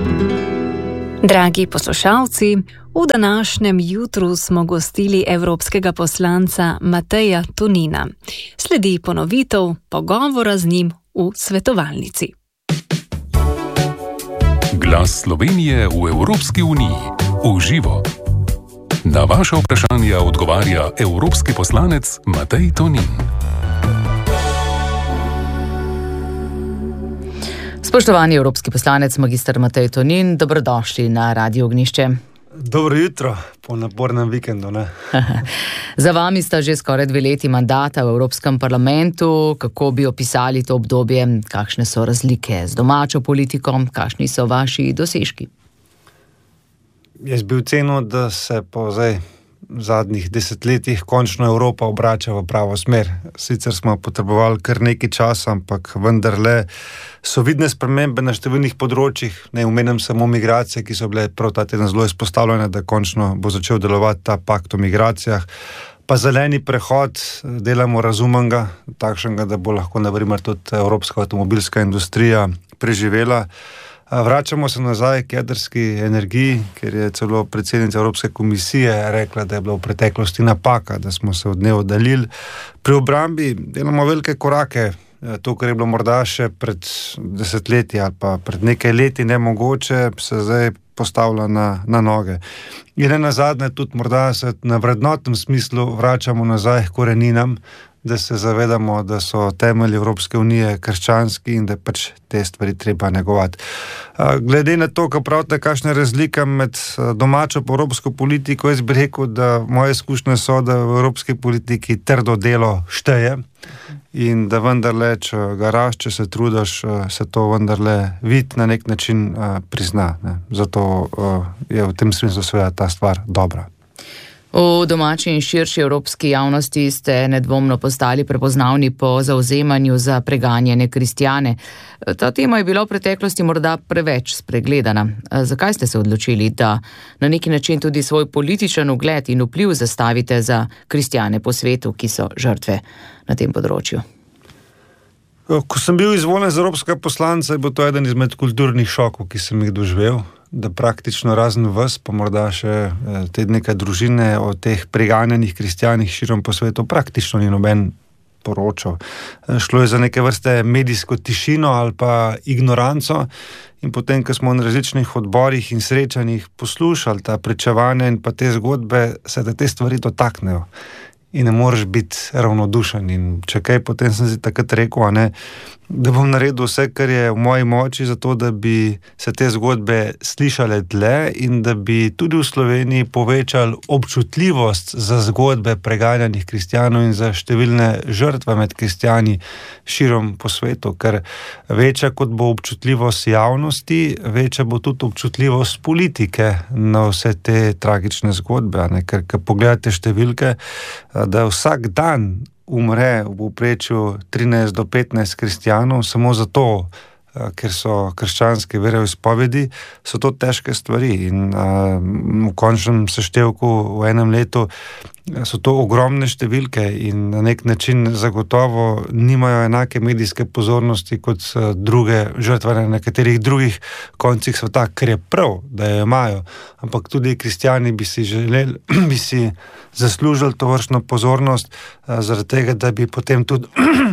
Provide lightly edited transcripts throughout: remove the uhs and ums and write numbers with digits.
Dragi poslušalci, v današnjem jutru smo gostili evropskega poslanca Mateja Tonina. Sledi ponovitev pogovora z njim v svetovalnici. Glas Slovenije v Evropski uniji. V živo. Na vaša vprašanja odgovarja evropski poslanec Matej Tonin. Spoštovani evropski poslanec magister Matej Tonin, dobrodošli na Radio Ognjišče. Dobro jutro, po napornem vikendu, ne? Za vami sta že skoraj 2 leti mandata v Evropskem parlamentu. Kako bi opisali to obdobje? Kakšne so razlike z domačo politiko? Kakšni so vaši dosežki? Jaz bi ocenil, da se po zadnjih desetletjih končno Evropa obrača v pravo smer. Sicer smo potrebovali kar nekaj časa, ampak vendarle so vidne spremembe na številnih področjih. Ne omenjam samo migracije, ki so bile prav ta teden zelo izpostavljene, da končno bo začel delovati ta pakt o migracijah. Pa zeleni prehod delamo razumnega, takšnega, da bo lahko na primer tudi evropska avtomobilska industrija preživela. Vračamo se nazaj k jedrski energiji, ker je celo predsednica Evropske komisije rekla, da je bila v preteklosti napaka, da smo se od nje oddaljili. Pri obrambi delamo velike korake. To, kar je bilo morda še pred desetletji ali pa pred nekaj leti nemogoče, se zdaj postavlja na noge. In nazadnje tudi morda se na vrednotnem smislu vračamo nazaj k koreninam, da se zavedamo, da so temelji Evropske unije krščanski in da pač te stvari treba negovati. Glede na to, kako pravite, kakšna je razlika med domačo pa evropsko politiko, jaz bi rekel, da moje izkušnje so, da v evropski politiki trdo delo šteje in da vendarle, če garaš, če se trudiš, se to vendarle vidi na nek način prizna. Ne. Zato je v tem smislu seveda ta stvar dobra. V domači in širši evropski javnosti ste nedvomno postali prepoznavni po zavzemanju za preganjene kristjane. Ta tema je bila v preteklosti morda preveč spregledana. Zakaj ste se odločili, da na neki način tudi svoj političen ugled in vpliv zastavite za kristjane po svetu, ki so žrtve na tem področju? Ko sem bil izvoljen za evropskega poslanca, je bil to eden izmed kulturnih šokov, ki sem jih doživel, da praktično razen vas, pa morda še te nekaj družine o teh preganjenih kristjanih širom po svetu, praktično ni noben poročal. Šlo je za neke vrste medijsko tišino ali pa ignoranco in potem, ko smo na različnih odborih in srečanjih poslušali ta pričevanja in pa te zgodbe, se da te stvari dotaknejo. In ne moreš biti ravnodušen. In če kaj, potem sem si takrat rekel, da bom naredil vse, kar je v moji moči, zato da bi se te zgodbe slišale dlje in da bi tudi v Sloveniji povečali občutljivost za zgodbe preganjanih kristjanov in za številne žrtve med kristjani širom po svetu. Ker večja kot bo občutljivost javnosti, večja bo tudi občutljivost politike na vse te tragične zgodbe. Ker pogledate številke, da vsak dan umre v povprečju 13 do 15 kristjanov, samo zato, ker so krščanske veroizpovedi, so to težke stvari. In v končnem seštevku v enem letu so to ogromne številke in na nek način zagotovo nimajo enake medijske pozornosti kot druge žrtve na nekaterih drugih koncih sveta, ker je prav, da jo imajo. Ampak tudi kristjani bi si zaslužili tovrstno pozornost, zaradi tega, da bi potem tudi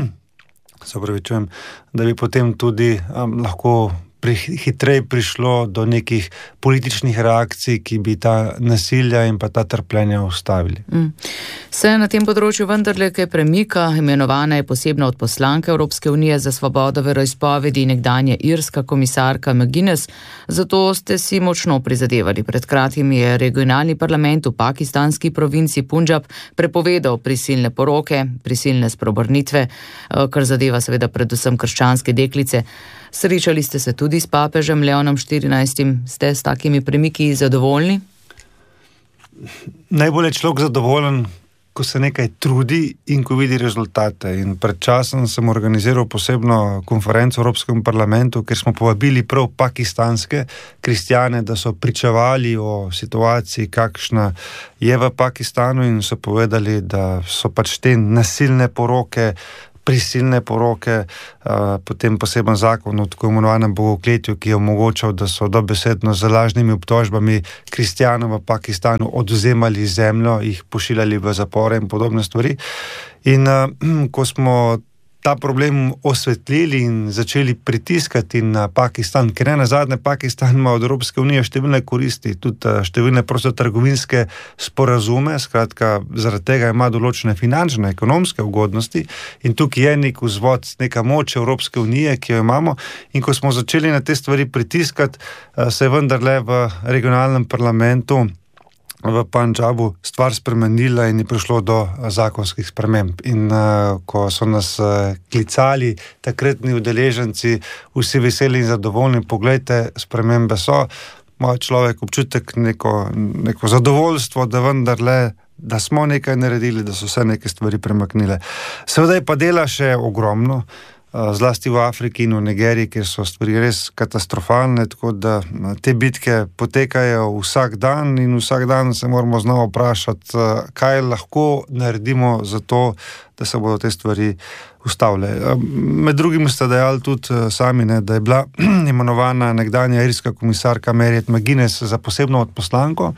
lahko hitreje prišlo do nekih političnih reakcij, ki bi ta nasilja in pa ta trpljenja ustavili. Se na tem področju vendarle kaj premika, imenovana je posebna odposlanka Evropske unije za svobodo veroizpovedi, nekdanja irska komisarka McGuinness, zato ste si močno prizadevali. Pred kratkim je regionalni parlament v pakistanski provinci Punjab prepovedal prisilne poroke, prisilne spreobrnitve, kar zadeva seveda predvsem krščanske deklice. Srečali ste se tudi s papežem Leonom XIV. Ste s takimi premiki zadovoljni? Najbolj je človek zadovoljen, ko se nekaj trudi in ko vidi rezultate. In pred časom sem organiziral posebno konferenco v Evropskem parlamentu, kjer smo povabili prav pakistanske kristjane, da so pričevali o situaciji, kakšna je v Pakistanu, in so povedali, da so pač te nasilne poroke prisilne poroke, potem poseben zakon o tako imenovanem bogokletju, ki je omogočal, da so dobesedno z lažnimi obtožbami kristjanom v Pakistanu odvzemali zemljo, jih pošiljali v zapore in podobne stvari. In ko smo ta problem osvetlili in začeli pritiskati na Pakistan, ker nazadnje Pakistan ima od Evropske unije številne koristi, tudi številne prostotrgovinske sporazume, skratka, zaradi tega ima določene finančne, ekonomske ugodnosti in tukaj je nek vzvod, neka moč Evropske unije, ki jo imamo, in ko smo začeli na te stvari pritiskati, se je vendarle v regionalnem parlamentu v Pandžabu stvar spremenila in je prišlo do zakonskih sprememb. In ko so nas klicali takratni udeleženci, vsi veseli in zadovoljni, poglejte, spremembe so, ima človek občutek neko zadovoljstvo, da vendarle, da smo nekaj naredili, da so se neke stvari premaknile. Seveda je pa dela še ogromno, zlasti v Afriki in v Nigeriji, kjer so stvari res katastrofalne, tako da te bitke potekajo vsak dan in vsak dan se moramo znova vprašati, kaj lahko naredimo za to, da se bodo te stvari ustavile. Med drugim ste dejali tudi sami, da je bila imenovana nekdanja irska komisarka Mairead McGuinness za posebno odposlanko.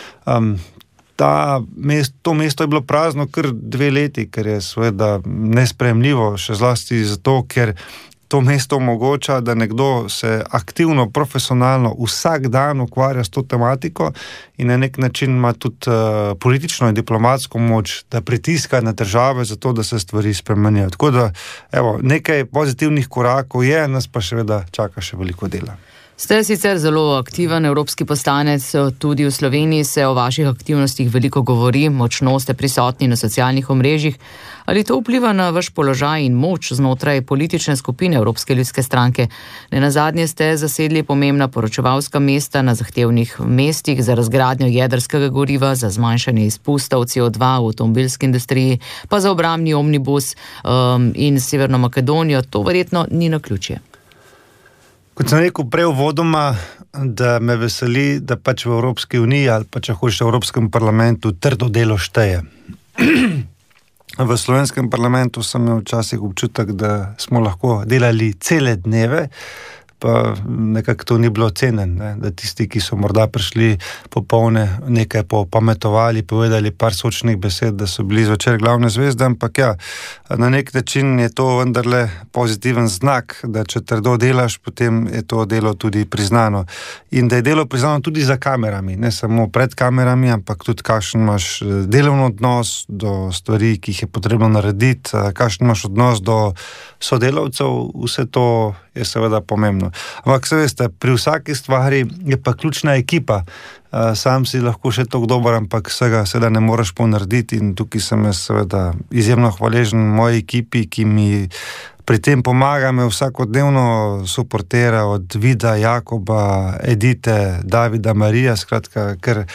To mesto je bilo prazno kar 2 leti, ker je seveda nesprejemljivo, še zlasti zato, ker to mesto omogoča, da nekdo se aktivno, profesionalno vsak dan ukvarja s to tematiko in na nek način ima tudi politično in diplomatsko moč, da pritiska na države za to, da se stvari spremenijo. Tako da, nekaj pozitivnih korakov je, nas pa seveda čaka še veliko dela. Ste sicer zelo aktiven evropski poslanec, tudi v Sloveniji se o vaših aktivnostih veliko govori, močno ste prisotni na socialnih omrežjih. Ali to vpliva na vaš položaj in moč znotraj politične skupine Evropske ljudske stranke? Nenazadnje ste zasedli pomembna poročevalska mesta na zahtevnih mestih za razgradnjo jedrskega goriva, za zmanjšanje izpustov CO2 v avtomobilski industriji, pa za obrambni omnibus in Severno Makedonijo. To verjetno ni naključje. Kot sem rekel prej uvodoma, da me veseli, da pač v Evropski uniji ali pa če hočeš v Evropskem parlamentu trdo delo šteje. V slovenskem parlamentu sem imel včasih občutek, da smo lahko delali cele dneve, pa nekako to ni bilo cenjeno, da tisti, ki so morda prišli popolne, nekaj popametovali, povedali par sočnih besed, da so bili zvečer glavne zvezde, ampak na nek način je to vendarle pozitiven znak, da če trdo delaš, potem je to delo tudi priznano. In da je delo priznano tudi za kamerami, ne samo pred kamerami, ampak tudi kakšen imaš delovni odnos do stvari, ki jih je potrebno narediti, kakšen imaš odnos do sodelavcev, vse to je seveda pomembno. Ampak se veste, pri vsaki stvari je pa ključna ekipa. Sam si lahko še tako dober, ampak vsega seveda ne moreš ponarediti in tukaj sem jaz seveda izjemno hvaležen moji ekipi, ki mi pri tem pomaga, me vsakodnevno suportira od Vida, Jakoba, Edite, Davida, Marija, skratka, ker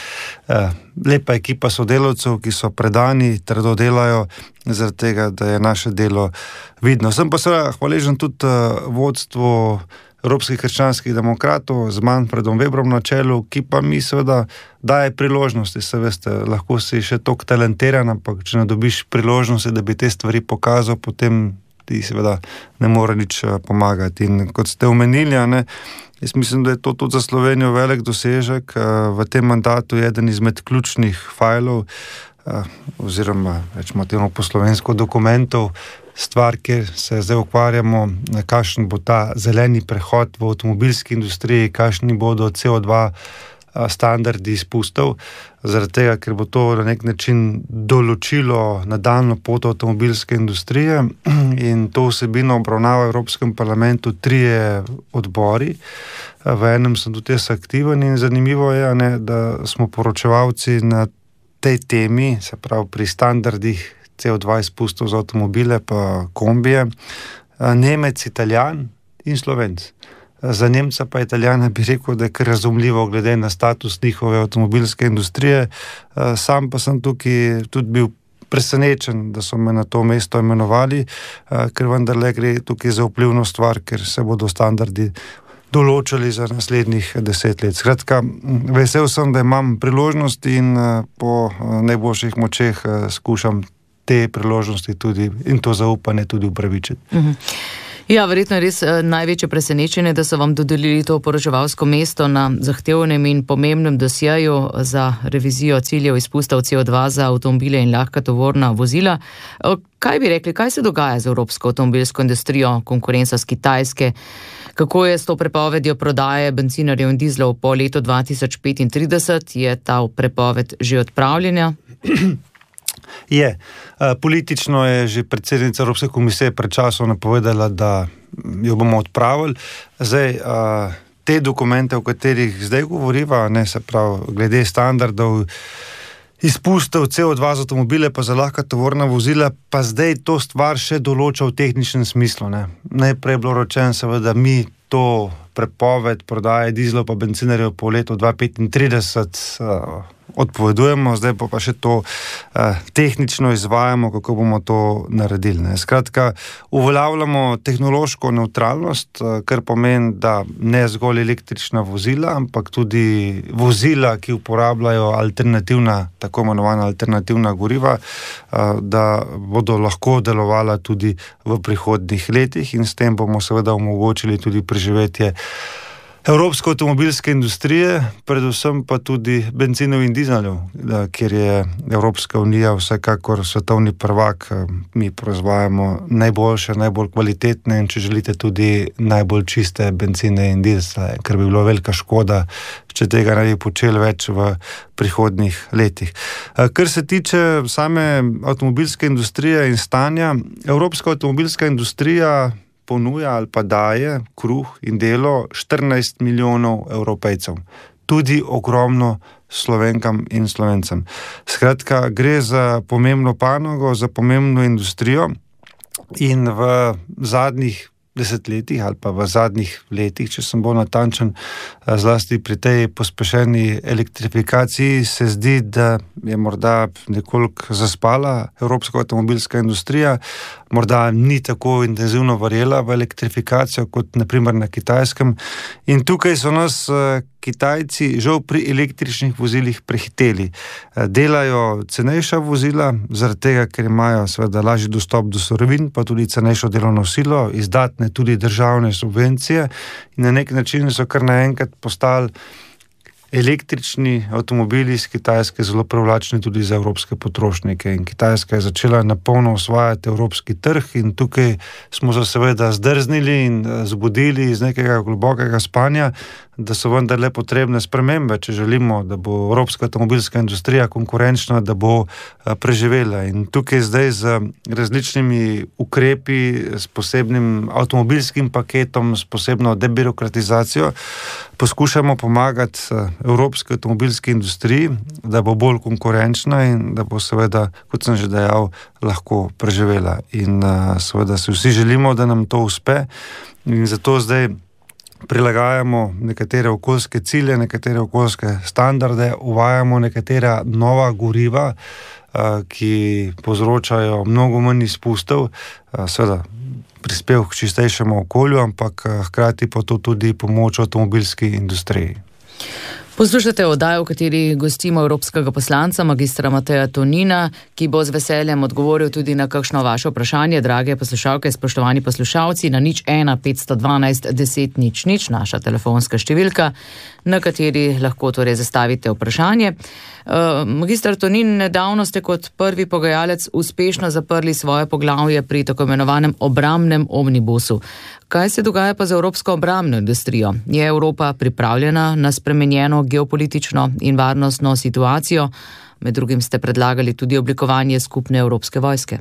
lepa ekipa sodelavcev, ki so predani, trdo delajo, zaradi tega, da je naše delo vidno. Sem pa seveda hvaležen tudi vodstvu Evropskih krščanskih demokratov z Manfredom Webrom na čelu, ki pa mi seveda daje priložnosti, se veste, lahko si še toliko talentiran, ampak če ne dobiš priložnosti, da bi te stvari pokazal, potem ti seveda ne more nič pomagati. In kot ste omenili, jaz mislim, da je to tudi za Slovenijo velik dosežek. V tem mandatu je eden izmed ključnih fajlov, oziroma rečemo temu po slovensko dokumentov, stvar, kjer se zdaj ukvarjamo, kakšen bo ta zeleni prehod v avtomobilski industriji, kakšni bodo CO2 standardi izpustov, zaradi tega, ker bo to na nek način določilo nadaljnjo pot avtomobilske industrije in to vsebino obravnava v Evropskem parlamentu 3 odbori. V enem sem tudi jaz aktiven in zanimivo je, da smo poročevalci na tej temi, se pravi pri standardih CO2 izpustov za avtomobile pa kombije, Nemec, Italijan in Slovenc. Za Nemca pa Italijana bi rekel, da je kar razumljivo glede na status njihove avtomobilske industrije. Sam pa sem tukaj tudi bil presenečen, da so me na to mesto imenovali, ker vendarle gre tukaj za vplivno stvar, ker se bodo standardi določili za naslednjih 10 let. Skratka, vesel sem, da imam priložnost in po najboljših močeh skušam te priložnosti tudi in to zaupanje tudi upravičiti. Ja, verjetno je res največje presenečenje, da so vam dodelili to poročevalsko mesto na zahtevnem in pomembnem dosjeju za revizijo ciljev izpustov CO2 za avtomobile in lahka tovorna vozila. Kaj bi rekli, kaj se dogaja z evropsko avtomobilsko industrijo, konkurenca s Kitajske? Kako je s to prepovedjo prodaje bencinarjev in dizlov po letu 2035? Je ta prepoved že odpravljena? Je. Politično je že predsednica Evropske komisije pred časom napovedala, da jo bomo odpravili. Zdaj, te dokumente, o katerih zdaj govoriva, ne, se pravi, glede standardov izpustov CO2 za avtomobile pa za lahka tovorna vozila, pa zdaj to stvar še določa v tehničnem smislu. Ne. Najprej je bilo rečeno, seveda, mi to prepoved prodaje dizlov pa bencinarjev po letu 2035 odpovedujemo, zdaj pa še to tehnično izvajamo, kako bomo to naredili. Ne. Skratka, uveljavljamo tehnološko nevtralnost, kar pomeni, da ne zgolj električna vozila, ampak tudi vozila, ki uporabljajo alternativna, tako imenovana alternativna goriva, da bodo lahko delovala tudi v prihodnjih letih in s tem bomo seveda omogočili tudi preživetje evropske avtomobilske industrije, predvsem pa tudi bencinov in dizelov, kjer je Evropska unija vsekakor svetovni prvak. Mi proizvajamo najboljše, najbolj kvalitetne in, če želite, tudi najbolj čiste benzine in dizle, ker bi bilo velika škoda, če tega ne bi počeli več v prihodnjih letih. Kar se tiče same avtomobilske industrije in stanja, evropska avtomobilska industrija ponuja ali pa daje kruh in delo 14 milijonov Evropejcev. Tudi ogromno Slovenkam in Slovencem. Skratka, gre za pomembno panogo, za pomembno industrijo in v zadnjih desetletjih ali pa v zadnjih letih, če sem bolj natančen, zlasti pri tej pospešeni elektrifikaciji, se zdi, da je morda nekoliko zaspala evropska avtomobilska industrija, morda ni tako intenzivno verjela v elektrifikacijo kot naprimer na Kitajskem. In tukaj so nas Kitajci žal pri električnih vozilih prehiteli. Delajo cenejša vozila, zaradi tega, ker imajo seveda lažji dostop do surovin, pa tudi cenejšo delovno silo, izdatne tudi državne subvencije in na nek način so kar naenkrat postali električni avtomobili iz Kitajske zelo privlačni tudi za evropske potrošnike in Kitajska je začela napolno osvajati evropski trg in tukaj smo se seveda zdrznili in zbudili iz nekega globokega spanja, da so vendarle potrebne spremembe, če želimo, da bo evropska avtomobilska industrija konkurenčna, da bo preživela. In tukaj zdaj z različnimi ukrepi, s posebnim avtomobilskim paketom, s posebno debirokratizacijo, poskušamo pomagati evropski avtomobilski industriji, da bo bolj konkurenčna in da bo seveda, kot sem že dejal, lahko preživela. In seveda si vsi želimo, da nam to uspe in zato zdaj prilagajamo nekatere okoljske cilje, nekatere okoljske standarde, uvajamo nekatera nova goriva, ki povzročajo mnogo manj izpustov, seveda prispev k čistejšemu okolju, ampak hkrati pa to tudi pomoč avtomobilski industriji. Poslušate oddajo, v kateri gostimo evropskega poslanca, magistra Mateja Tonina, ki bo z veseljem odgovoril tudi na kakšno vaše vprašanje, drage poslušalke, spoštovani poslušalci, na 01 512 10 00, naša telefonska številka, na kateri lahko torej zastavite vprašanje. Magister Tonin, nedavno ste kot prvi pogajalec uspešno zaprli svoje poglavje pri tako imenovanem obrambnem omnibusu. Kaj se dogaja pa z evropsko obrambno industrijo? Je Evropa pripravljena na spremenjeno geopolitično in varnostno situacijo? Med drugim ste predlagali tudi oblikovanje skupne evropske vojske.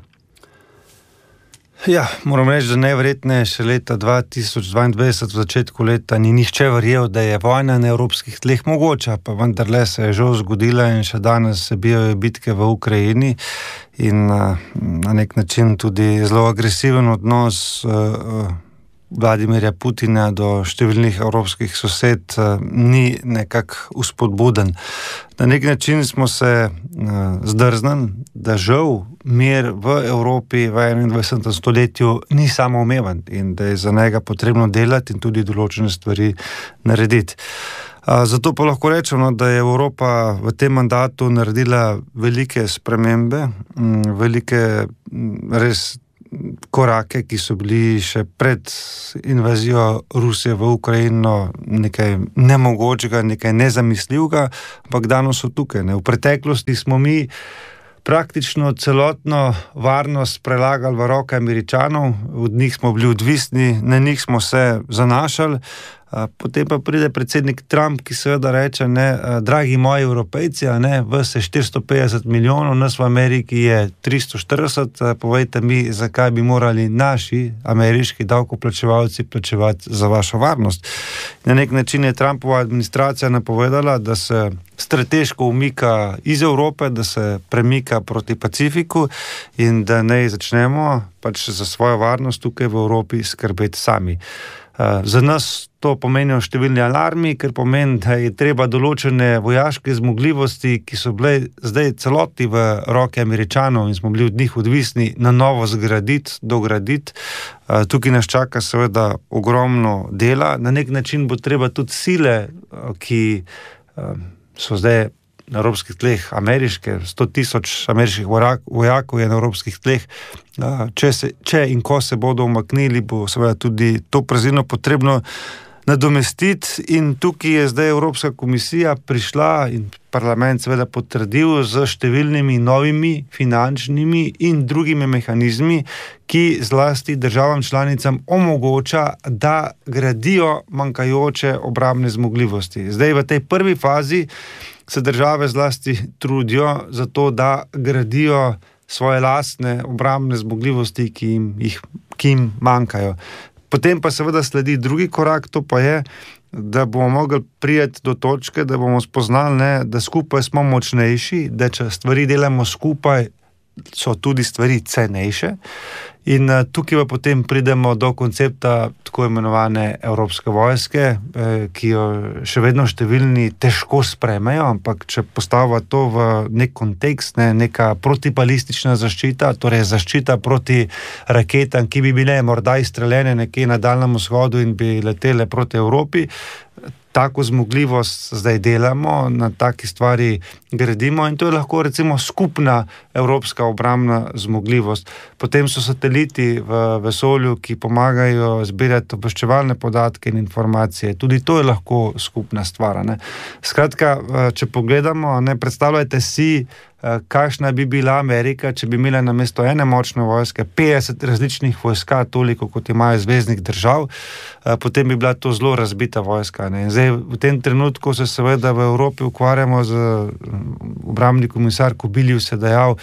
Ja, moram reči, da najverjetneje še leta 2022, v začetku leta, ni nihče verjel, da je vojna na evropskih tleh mogoča, pa vendarle se je že zgodila in še danes se bijajo bitke v Ukrajini in na nek način tudi zelo agresiven odnos Vladimirja Putina do številnih evropskih sosed ni nekako vzpodbuden. Na nek način smo se zdrznili, da žal mir v Evropi v 21. stoletju ni samoumeven in da je za njega potrebno delati in tudi določene stvari narediti. Zato pa lahko rečemo, da je Evropa v tem mandatu naredila velike spremembe, velike res korake, ki so bili še pred invazijo Rusije v Ukrajino nekaj nemogočega, nekaj nezamisljivega, ampak danes so tukaj. V preteklosti smo mi praktično celotno varnost prelagali v roke Američanov, od njih smo bili odvisni, na njih smo se zanašali. Potem pa pride predsednik Trump, ki seveda reče, dragi moji Evropejci, vas je 450 milijonov, nas v Ameriki je 340, povejte mi, zakaj bi morali naši ameriški davkoplačevalci plačevati za vašo varnost. Na nek način je Trumpova administracija napovedala, da se strateško umika iz Evrope, da se premika proti Pacifiku in da naj začnemo pač za svojo varnost tukaj v Evropi skrbeti sami. Za nas to pomenijo številni alarmi, ker pomeni, da je treba določene vojaške zmogljivosti, ki so bile zdaj celoti v roke Američanov in smo bili od njih odvisni, na novo zgraditi, dograditi. Tukaj nas čaka seveda ogromno dela. Na nek način bo treba tudi sile, ki so zdaj na evropskih tleh ameriške, 100,000 ameriških vojakov je na evropskih tleh. Če in ko se bodo umaknili, bo seveda tudi to praznino potrebno nadomestiti in tukaj je zdaj Evropska komisija prišla in parlament seveda potrdil z številnimi novimi finančnimi in drugimi mehanizmi, ki zlasti državam članicam omogoča, da gradijo manjkajoče obrambne zmogljivosti. Zdaj v tej prvi fazi se države zlasti trudijo za to, da gradijo svoje lastne obrambne zmogljivosti, ki jim manjkajo. Potem pa seveda sledi drugi korak, to pa je, da bomo mogli priti do točke, da bomo spoznali, da skupaj smo močnejši, da če stvari delamo skupaj, so tudi stvari cenejše. In tukaj pa potem pridemo do koncepta tako imenovane Evropske vojske, ki jo še vedno številni težko sprejmejo, ampak če postavlja to v nek kontekst, neka protibalistična zaščita, torej zaščita proti raketam, ki bi bile morda izstreljene nekje na Daljnem vzhodu in bi letele proti Evropi. Tako zmogljivost zdaj delamo, na taki stvari gradimo in to je lahko recimo skupna evropska obrambna zmogljivost. Potem so sateliti v vesolju, ki pomagajo zbirati obveščevalne podatke in informacije. Tudi to je lahko skupna stvar. Skratka, če pogledamo, predstavljajte si, kakšna bi bila Amerika, če bi imela namesto ene močne vojske 50 različnih vojska, toliko kot imajo zveznih držav, potem bi bila to zelo razbita vojska. In zdaj v tem trenutku se seveda v Evropi ukvarjamo z obrambni komisar Kubilius je dejal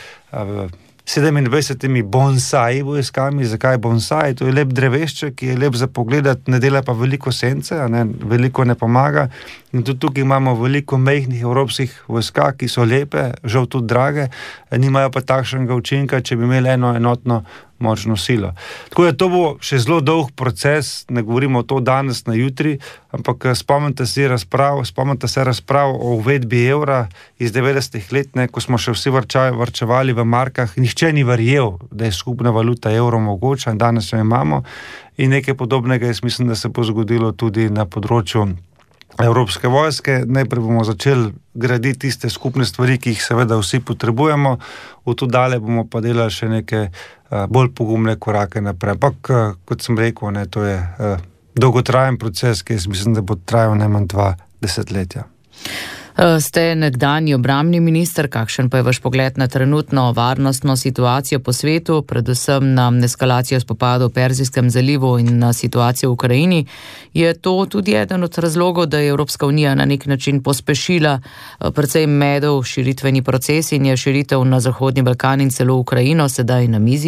27 bonsai vojskami. Zakaj bonsai? To je lep drevešček, ki je lep za pogledati, ne dela pa veliko sence, veliko ne pomaga. In tudi tukaj imamo veliko majhnih evropskih vojska, ki so lepe, žal tudi drage, nimajo pa takšnega učinka, če bi imeli eno enotno močno silo. Tako da to bo še zelo dolg proces, ne govorimo to danes na jutri, ampak spomnite se razprav o uvedbi evra iz 90-ih let, ko smo še vsi varčevali v markah, nihče ni verjel, da je skupna valuta evro mogoča in danes jo imamo in nekaj podobnega jaz mislim, da se bo zgodilo tudi na področju Evropske vojske. Najprej bomo začeli graditi tiste skupne stvari, ki jih seveda vsi potrebujemo, od tu dalje bomo pa delali še neke bolj pogumne korake naprej. Ampak, kot sem rekel, to je dolgotrajen proces, ki jaz mislim, da bo trajal najmanj 2 desetletja. Ste nekdanji obrambni minister, kakšen pa je vaš pogled na trenutno varnostno situacijo po svetu, predvsem na eskalacijo spopadov v Perzijskem zalivu in na situacijo v Ukrajini? Je to tudi eden od razlogov, da je Evropska unija na nek način pospešila precej medov širitveni proces in je širitev na Zahodni Balkan in celo Ukrajino sedaj na mizi?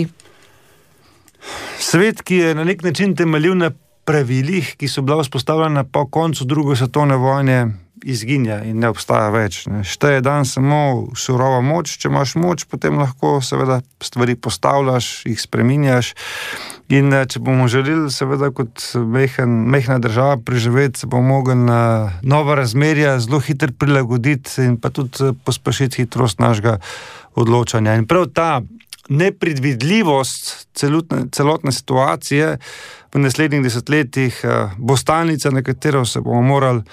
Svet, ki je na nek način temeljil na pravilih, ki so bila vzpostavljena po koncu druge svetovne vojne, izginja in ne obstaja več. Šteje dan samo surova moč, če imaš moč, potem lahko seveda stvari postavljaš, jih spreminjaš in če bomo želeli seveda kot mehna država preživeti, se bomo mogli na nova razmerja zelo hitro prilagoditi in pa tudi pospešiti hitrost našega odločanja. In prav ta nepredvidljivost celotne situacije v naslednjih desetletjih bo stalnica, na katero se bomo morali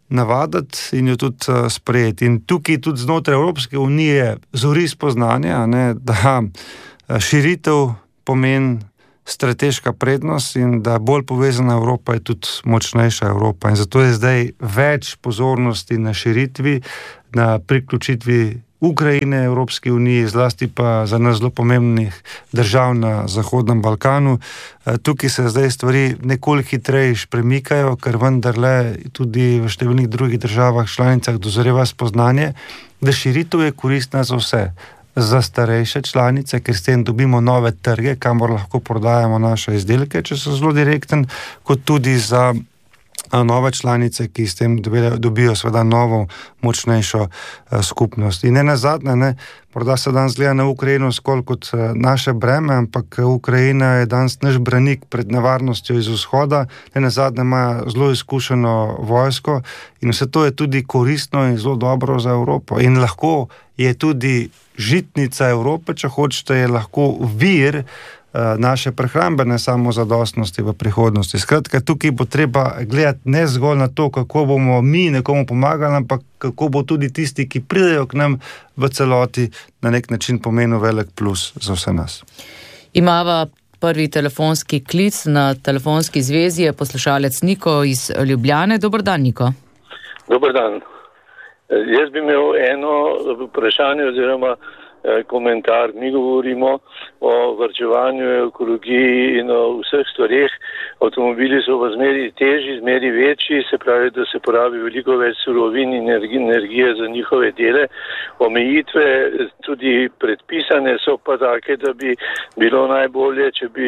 navaditi in jo tudi sprejeti. In tukaj tudi znotraj Evropske unije zori spoznanje, da širitev pomeni strateška prednost in da bolj povezana Evropa je tudi močnejša Evropa. In zato je zdaj več pozornosti na širitvi, na priključitvi Ukrajine Evropski uniji, zlasti pa za nas zelo pomembnih držav na Zahodnem Balkanu. Tukaj se zdaj stvari nekoliko hitreje premikajo, ker vendarle tudi v številnih drugih državah članicah dozoreva spoznanje, da širitev je koristna za vse. Za starejše članice, ker s tem dobimo nove trge, kamor lahko prodajamo naše izdelke, če so zelo direkten, kot tudi za nove članice, ki s tem dobijo seveda novo, močnejšo skupnost. In nenazadnje, morda se danes gleda na Ukrajino skolj kot naše breme, ampak Ukrajina je danes naš branik pred nevarnostjo iz vzhoda, nenazadnje ima zelo izkušeno vojsko in vse to je tudi koristno in zelo dobro za Evropo. In lahko je tudi žitnica Evrope, če hočete, je lahko vir naše prehrambene samozadostnosti v prihodnosti. Skratka, tukaj bo treba gledati ne zgolj na to, kako bomo mi nekomu pomagali, ampak kako bo tudi tisti, ki pridejo k nam v celoti, na nek način pomenil velik plus za vse nas. Imava prvi telefonski klic na telefonski zvezi, je poslušalec Niko iz Ljubljane. Dober dan, Niko. Dober dan. Jaz bi imel eno vprašanje oziroma komentar. Mi govorimo o varčevanju, ekologiji in o vseh stvareh. Avtomobili so v zmeri težji, zmeri večji, se pravi, da se porabi veliko več surovin in energije za njihove dele. Omejitve tudi predpisane so pa take, da bi bilo najbolje, če bi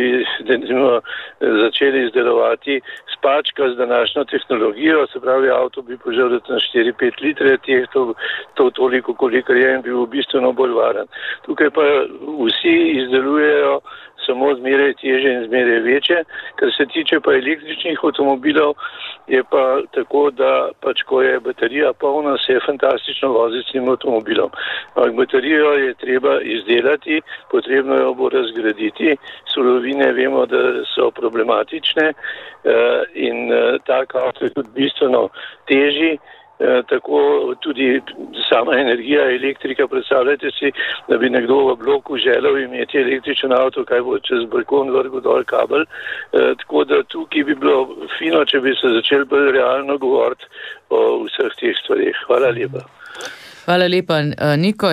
začeli izdelovati spačka z današnjo tehnologijo, se pravi, avto bi požrl na 4-5 litre, to toliko, kolikor je in bil bistveno bolj varen. Tukaj pa vsi izdelujejo samo zmeraj teže in zmeraj večje. Kar se tiče pa električnih avtomobilov, je pa tako, da pač ko je baterija polna, se je fantastično voziti s tem avtomobilom. Baterijo je treba izdelati, potrebno jo bo razgraditi. Surovine vemo, da so problematične in tak avto je tudi bistveno težji. Tako tudi sama energija, elektrika, predstavljajte si, da bi nekdo v bloku želel imeti električen avto, kaj bo čez balkon vrgel dol kabel, tako da tukaj bi bilo fino, če bi se začeli bolj realno govoriti o vseh teh stvarih. Hvala lepa. Hvala lepa, Niko,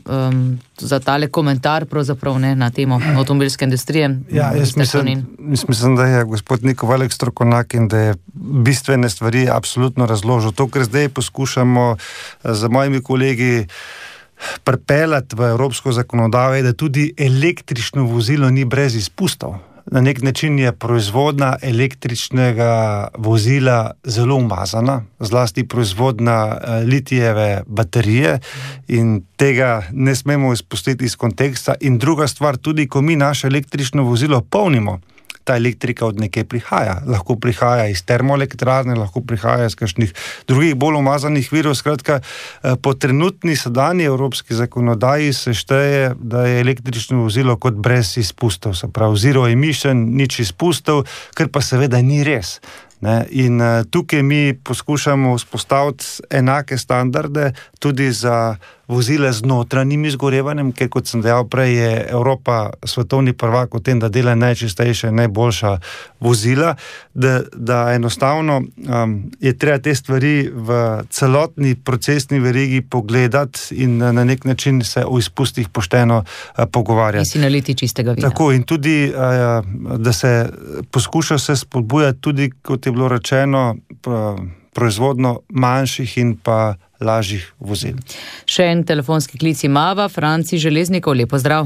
za tale komentar pravzaprav na temo avtomobilske industrije. Ja, jaz mislim, da je gospod Niko velik strokovnjak in da je bistvene stvari absolutno razložil. To, kar zdaj poskušamo z mojimi kolegi pripeljati v evropsko zakonodajo, je, da tudi električno vozilo ni brez izpustov. Na nek način je proizvodnja električnega vozila zelo umazana, zlasti proizvodnja litijeve baterije in tega ne smemo izpustiti iz konteksta. In druga stvar, tudi ko mi naše električno vozilo polnimo, ta elektrika od nekje prihaja. Lahko prihaja iz termoelektrarne, lahko prihaja iz kakšnih drugih bolj umazanih virov. Skratka, po trenutni sedanji evropski zakonodaji se šteje, da je električno vozilo kot brez izpustov, se pravi zero emission, nič izpustov, kar pa seveda ni res. In tukaj mi poskušamo vzpostaviti enake standarde tudi za vozile z notranjim izgorevanjem, ker kot sem dejal prej, je Evropa svetovni prvak v tem, da dela najčistejše, najboljša vozila, da enostavno je treba te stvari v celotni procesni verigi pogledati in na nek način se o izpustih pošteno pogovarjati. In si naliti čistega vina. Tako, in tudi, da se poskuša se spodbujati tudi, kot je bilo rečeno, proizvodno manjših in pa lažjih vozil. Še en telefonski klic imava, Franci Železnikov, lep pozdrav.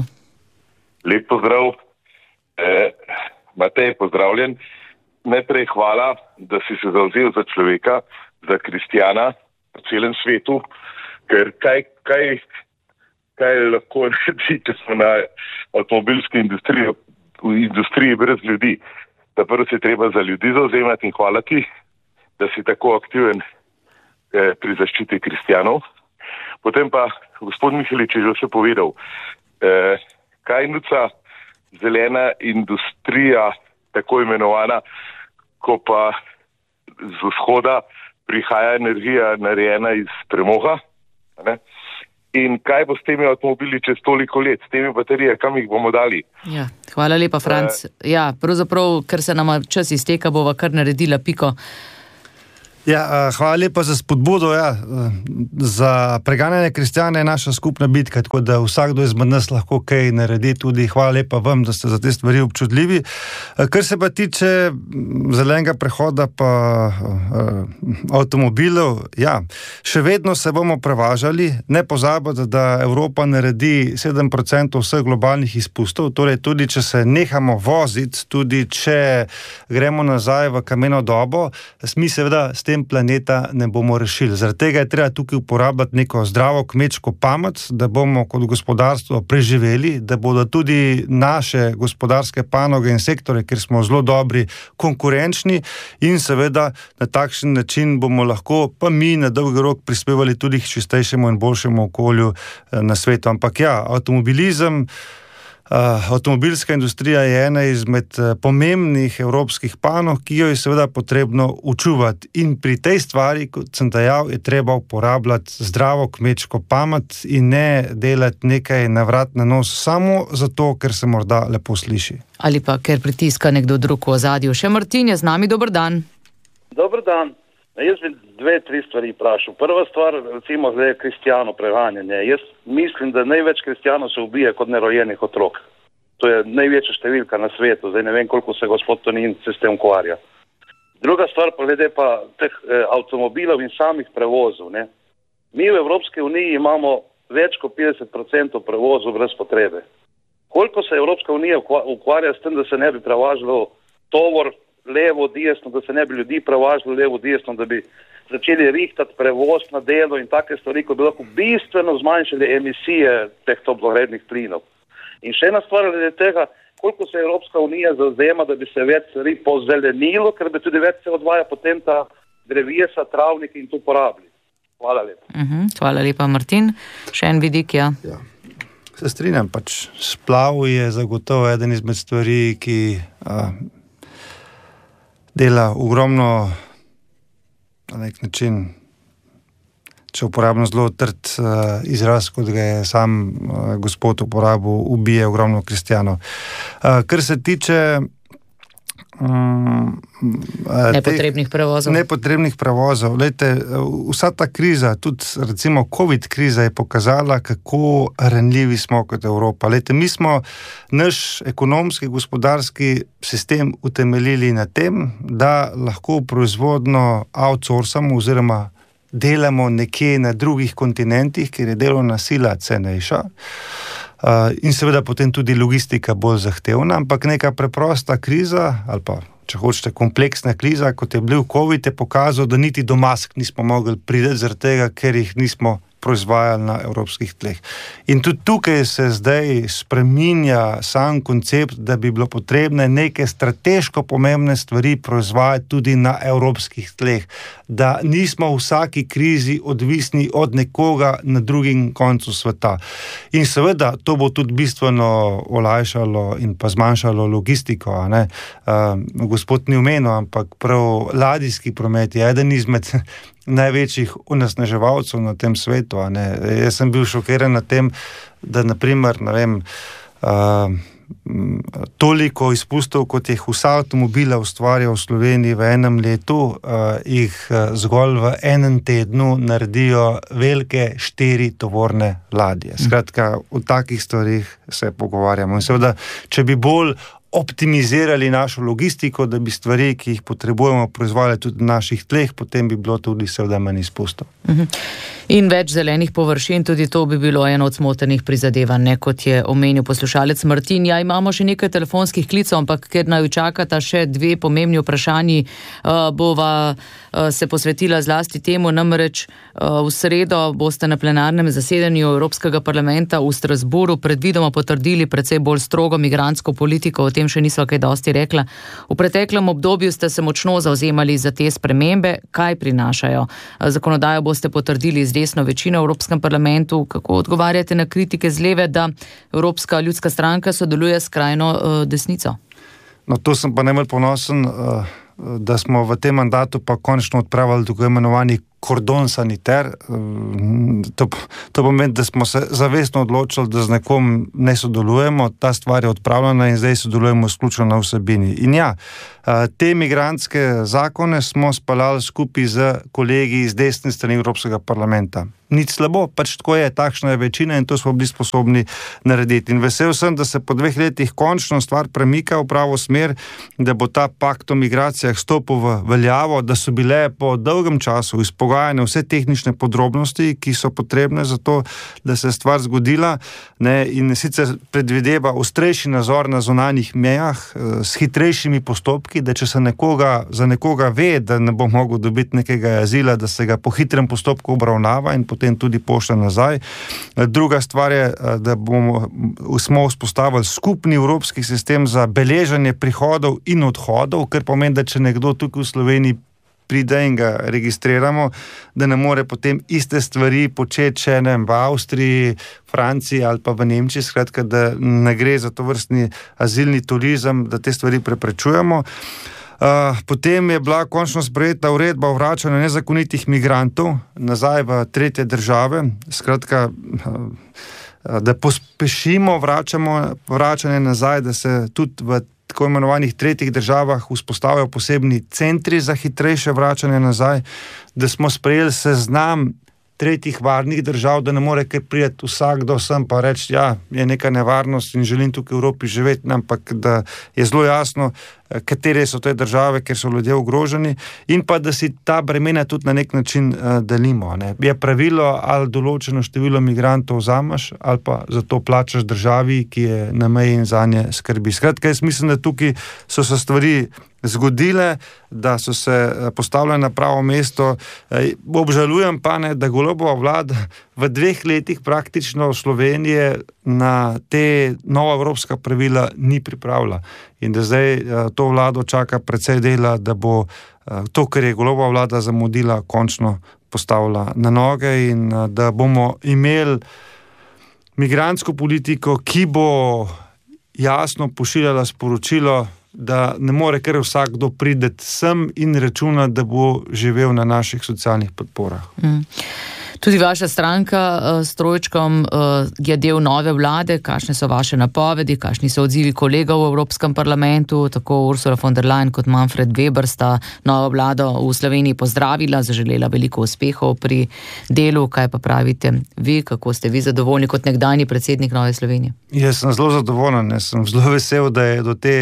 Lep pozdrav. Matej, pozdravljen. Najprej hvala, da si se zavzel za človeka, za kristjana v celem svetu, ker kaj lahko reči, če smo na avtomobilski industriji brez ljudi. Da prvo se treba za ljudi zavzemati in hvala ti, da si tako aktiven pri zaščiti kristjanov. Potem pa gospod Mihelič je že vse povedal, kaj nuca zelena industrija, tako imenovana, ko pa z vzhoda prihaja energija narejena iz premoga. Ne? In kaj bo s temi avtomobili čez toliko let, s temi baterije, kam jih bomo dali? Ja, hvala lepa, Franc. Pravzaprav, ker se nama čas izteka, bova kar naredila piko. Hvala lepa za spodbudo. Za preganjanje kristjana je naša skupna bitka, tako da vsakdo izmed nas lahko kaj naredi. Tudi hvala lepa vam, da ste za te stvari občutljivi. Kar se pa tiče zelenega prehoda pa avtomobilov, še vedno se bomo prevažali. Ne pozabite, da Evropa naredi 7% vseh globalnih izpustov, torej tudi če se nehamo voziti, tudi če gremo nazaj v kameno dobo, mi seveda s tem planeta ne bomo rešili. Zaradi tega je treba tukaj uporabljati neko zdravo kmečko pamet, da bomo kot gospodarstvo preživeli, da bodo tudi naše gospodarske panoge in sektore, kjer smo zelo dobri, konkurenčni in seveda na takšen način bomo lahko pa mi na dolgi rok prispevali tudi k čistejšemu in boljšemu okolju na svetu. Ampak avtomobilska industrija je ena izmed pomembnih evropskih panog, ki jo je seveda potrebno učuvati. In pri tej stvari, kot sem dejal, je treba uporabljati zdravo kmečko pamet in ne delati nekaj na vrat na nos samo zato, ker se morda lepo sliši. Ali pa ker pritiska nekdo drug v ozadju. Še Martin je z nami, dober dan. Dober dan. Jaz bi 2-3 stvari vprašal. Prva stvar, recimo, zdaj je kristjano preganjanje. Jaz mislim, da največ kristjanov se ubije kot nerojenih otrok. To je največja številka na svetu. Zdaj ne vem, koliko se gospod Tonin se s tem ukvarja. Druga stvar, glede pa teh avtomobilov in samih prevozov. Ne? Mi v Evropski uniji imamo več kot 50% prevozov brez potrebe. Koliko se Evropska unija ukvarja s tem, da se ne bi prevažalo tovor levo, desno, da se ne bi ljudi prevažalo levo, desno, da bi začeli rihtati prevoz na delo in take stvari, ko bi lahko bistveno zmanjšali emisije teh toplogrednih plinov. In še ena stvar glede tega, koliko se Evropska unija zavzema, da bi se več stvari pozelenilo, ker bi tudi več se odvaja potem ta drevesa, travniki in to porabili. Hvala lepa. Hvala lepa, Martin. Še en vidik, Se strinjam, splav je zagotovo eden izmed stvari, ki dela ogromno, na nek način, če uporabno zelo trd izraz, kot ga je sam gospod uporabil, ubije ogromno kristjanov. Kar se tiče nepotrebnih prevozov. Lejte, vsa ta kriza, tudi recimo COVID kriza je pokazala, kako ranljivi smo kot Evropa. Lejte, mi smo naš ekonomski, gospodarski sistem utemeljili na tem, da lahko proizvodno outsourcamo oziroma delamo nekje na drugih kontinentih, kjer je delovna sila cenejša. In seveda potem tudi logistika bolj zahtevna, ampak neka preprosta kriza, ali pa, če hočete, kompleksna kriza, kot je bil COVID, je pokazal, da niti do mask nismo mogli priti zaradi tega, ker jih nismo proizvajali na evropskih tleh. In tudi tukaj se zdaj spreminja sam koncept, da bi bilo potrebne neke strateško pomembne stvari proizvajati tudi na evropskih tleh, da nismo v vsaki krizi odvisni od nekoga na drugim koncu sveta. In seveda, to bo tudi bistveno olajšalo in pa zmanjšalo logistiko. Gospod ni omenil, ampak prav ladijski promet je eden izmed največjih onesnaževalcev na tem svetu. Jaz sem bil šokiran na tem, da naprimer, toliko izpustov, kot jih vsa avtomobila ustvarja v Sloveniji v enem letu, jih zgolj v enem tednu naredijo velike 4 tovorne ladje. Skratka, o takih stvarih se pogovarjamo. In seveda, če bi bolj optimizirali našo logistiko, da bi stvari, ki jih potrebujemo, proizvajali tudi na naših tleh, potem bi bilo tudi seveda manj izpustov. In več zelenih površin, tudi to bi bilo eno od smotrnih prizadevanj, kot je omenil poslušalec Martin. Imamo še nekaj telefonskih klicev, ampak ker naju čakata še 2 pomembni vprašanji, bova se posvetila zlasti temu, namreč v sredo boste na plenarnem zasedanju Evropskega parlamenta v Strasbourgu predvidoma potrdili precej bolj strogo migrantsko politiko, o tem še nisva kaj dosti rekla. V preteklem obdobju ste se močno zavzemali za te spremembe. Kaj prinašajo? Zakonodajo boste potrdili z desno večino v Evropskem parlamentu. Kako odgovarjate na kritike z leve, da Evropska ljudska stranka sodeluje s skrajno desnico? No, to sem pa najbolj ponosen da smo v tem mandatu pa končno odpravili tako imenovani kordon saniter. To pomeni, da smo se zavestno odločili, da z nekom ne sodelujemo, ta stvar je odpravljena in zdaj sodelujemo izključno na vsebini. In ja, te migrantske zakone smo speljali skupaj z kolegi iz desne strani Evropskega parlamenta. Nič slabo, pač tako je, takšna je večina in to smo bili sposobni narediti. In vesel sem, da se po 2 letih končno stvar premika v pravo smer, da bo ta pakt o migracijah stopil v veljavo, da so bile po dolgem času izpogajane vse tehnične podrobnosti, ki so potrebne za to, da se je stvar zgodila, ne, in sicer predvideva ostrejši nadzor na zunanjih mejah s hitrejšimi postopki, da če se za nekoga ve, da ne bo mogel dobiti nekega azila, da se ga po hitrem postopku obravnava in potem tudi pošlje nazaj. Druga stvar je, da smo vzpostavili skupni evropski sistem za beleženje prihodov in odhodov, kar pomeni, da če nekdo tukaj v Sloveniji pride in ga registriramo, da ne more potem iste stvari početi še v Avstriji, Franciji ali pa v Nemčiji, skratka, da ne gre za to vrstni azilni turizem, da te stvari preprečujemo. Potem je bila končno sprejeta uredba o vračanju nezakonitih migrantov nazaj v tretje države, skratka, da pospešimo vračanje nazaj, da se tudi v tako imenovanih tretjih državah vzpostavljajo posebni centri za hitrejše vračanje nazaj, da smo sprejeli seznam tretjih varnih držav, da ne more kar priti vsakdo sem pa reči, ja, je neka nevarnost in želim tukaj v Evropi živeti, ampak da je zelo jasno, katere so te države, ker so ljudje ogroženi, in pa da si ta bremena tudi na nek način delimo. Ne. Je pravilo, ali določeno število migrantov vzameš, ali pa zato plačaš državi, ki je na meji in zanje skrbi. Skratka, jaz mislim, da tukaj so se stvari zgodile, da so se postavljene na pravo mesto. Obžalujem pa, ne, da Golobova vlada v 2 letih praktično Slovenije na te nova evropska pravila ni pripravila. In da zdaj to vlado čaka precej dela, da bo to, kar je Golobova vlada zamudila, končno postavila na noge in da bomo imeli migrantsko politiko, ki bo jasno pošiljala sporočilo, da ne more kar vsakdo prideti sem in računa, da bo živel na naših socialnih podporah. Tudi vaša stranka s trojčkom je del nove vlade. Kakšne so vaše napovedi, kakšni so odzivi kolegov v Evropskem parlamentu? Tako Ursula von der Leyen kot Manfred Weber sta novo vlado v Sloveniji pozdravila, zaželela veliko uspehov pri delu. Kaj pa pravite vi, kako ste vi zadovoljni kot nekdanji predsednik Nove Slovenije? Jaz sem zelo zadovoljen, sem zelo vesel, da je do te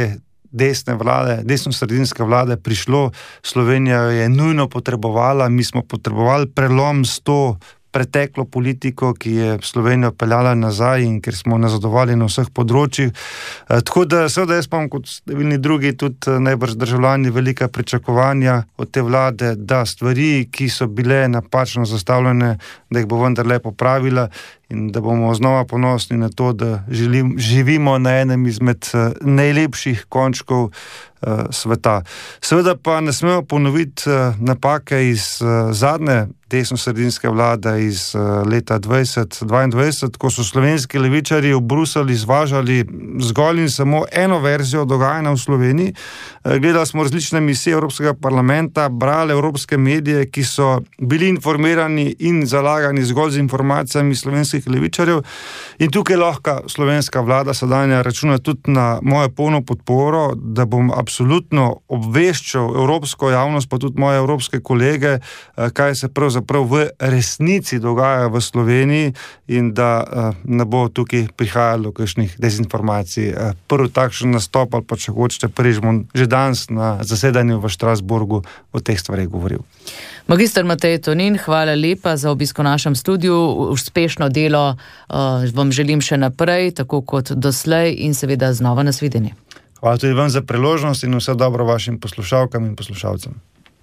desno-sredinske vlade prišlo. Slovenija je nujno potrebovala, mi smo potrebovali prelom s to preteklo politiko, ki je Slovenijo peljala nazaj in ker smo nazadovali na vseh področjih. Tako da seveda jaz imam kot številni drugi tudi najbrž državljani velika pričakovanja od te vlade, da stvari, ki so bile napačno zastavljene, da jih bo vendarle popravila in da bomo znova ponosni na to, da živimo na enem izmed najlepših končkov sveta. Seveda pa ne smemo ponoviti napake iz zadnje desno-sredinske vlade iz leta 2022, ko so slovenski levičarji v Bruselj izvažali zgolj in samo eno verzijo dogajanja v Sloveniji. Gledali smo različne misije Evropskega parlamenta, brali evropske medije, ki so bili informirani in zalagani zgolj z informacijami slovenskih levičarjev. In tukaj lahko slovenska vlada sedanja računa tudi na mojo polno podporo, da bom absolutno obveščal evropsko javnost, pa tudi moje evropske kolege, kaj se pravzaprav v resnici dogaja v Sloveniji in da ne bo tukaj prihajalo kakšnih dezinformacij. Prvi takšen nastop ali pa če hočete prvič bom že danes na zasedanju v Štrasburgu o teh stvareh govoril. Magister Matej Tonin, hvala lepa za obisk v našem studiu. Uspešno delo vam želim še naprej, tako kot doslej in seveda znova nasvidenje. Hvala tudi vam za priložnost in vse dobro vašim poslušalkam in poslušalcem.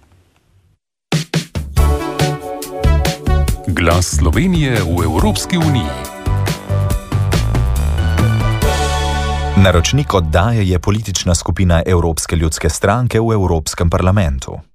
Glas Slovenije v Evropski uniji. Naročnik oddaje je politična skupina Evropske ljudske stranke v Evropskem parlamentu.